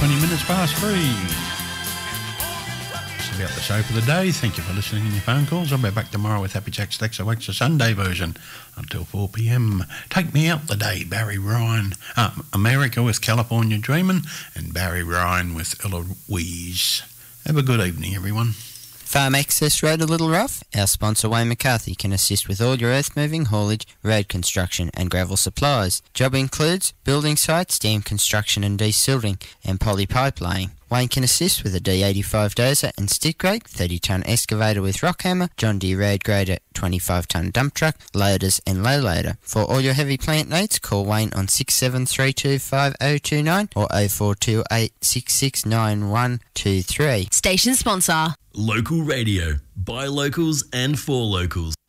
20 minutes past 3. That's about the show for the day. Thank you for listening and your phone calls. I'll be back tomorrow with Happy Jack Stacks Awakes, the Sunday version, until 4 p.m. Take Me Out the Day, Barry Ryan. America with California Dreamin', and Barry Ryan with Eloise. Have a good evening, everyone. Farm Access Road a little rough? Our sponsor Wayne McCarthy can assist with all your earth moving, haulage, road construction and gravel supplies. Job includes building sites, dam construction and desilting, and poly pipe laying. Wayne can assist with a D85 dozer and stick rake, 30-tonne excavator with rock hammer, John Deere road grader, 25-tonne dump truck, loaders and low loader. For all your heavy plant needs, call Wayne on 67325029 or 0428669123. Station sponsor. Local radio, by locals and for locals.